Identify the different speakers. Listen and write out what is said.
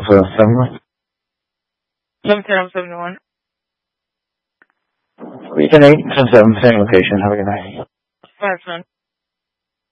Speaker 1: 71.
Speaker 2: 7771.
Speaker 1: Region 8, 77, same location. Have a good night.
Speaker 2: 5, son.